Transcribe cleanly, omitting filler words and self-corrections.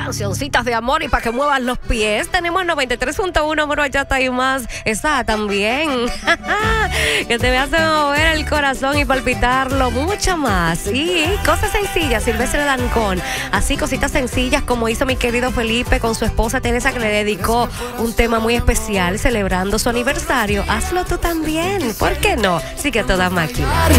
cancioncitas de amor y para que muevas los pies. Tenemos 93.1 Moro Ayata y más. Esa también. Que te hace mover el corazón y palpitarlo mucho más. Y cosas sencillas, Silvestre Dangond. Así, cositas sencillas como hizo mi querido Felipe con su esposa Teresa, que le dedicó un tema muy especial celebrando su aniversario. Hazlo tú también. ¿Por qué no? Sigue a toda máquina.